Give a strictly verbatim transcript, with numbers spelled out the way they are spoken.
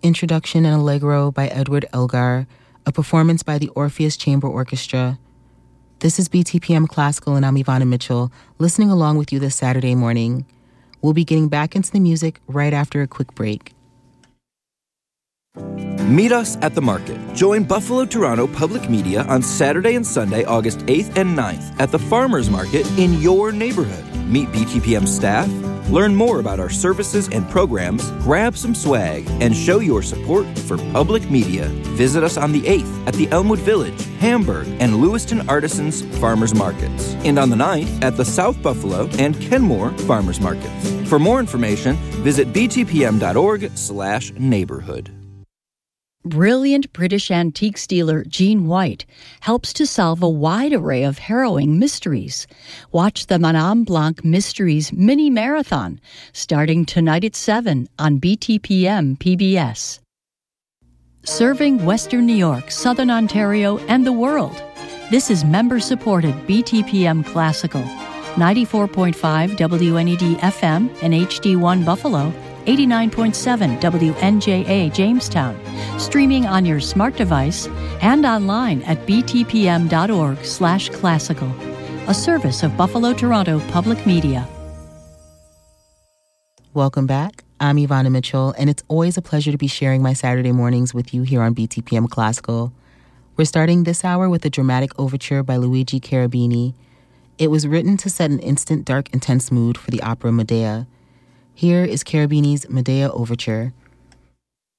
Introduction and Allegro by Edward Elgar, a performance by the Orpheus Chamber Orchestra. This is B T P M Classical, and I'm Ivana Mitchell, listening along with you this Saturday morning. We'll be getting back into the music right after a quick break. Meet us at the market. Join Buffalo Toronto Public Media on Saturday and Sunday, August eighth and ninth at the Farmers Market in your neighborhood. Meet B T P M staff, learn more about our services and programs, grab some swag, and show your support for public media. Visit us on the eighth at the Elmwood Village, Hamburg, and Lewiston Artisans Farmers Markets, and on the ninth at the South Buffalo and Kenmore Farmers Markets. For more information, visit btpm.org slash neighborhood. Brilliant British antiques dealer Jean White helps to solve a wide array of harrowing mysteries. Watch the Madame Blanc Mysteries Mini Marathon starting tonight at seven on B T P M P B S. Serving Western New York, Southern Ontario, and the world. This is member-supported B T P M Classical. ninety-four point five W N E D F M and H D one Buffalo, eighty-nine point seven W N J A Jamestown, streaming on your smart device and online at btpm.org slash classical, a service of Buffalo Toronto Public Media. Welcome back. I'm Ivana Mitchell, and it's always a pleasure to be sharing my Saturday mornings with you here on B T P M Classical. We're starting this hour with a dramatic overture by Luigi Cherubini. It was written to set an instant, dark, intense mood for the opera Medea. Here is Cherubini's Medea Overture,